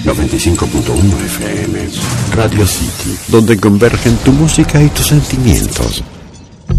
95.1 FM. Radio City, donde convergen tu música y tus sentimientos.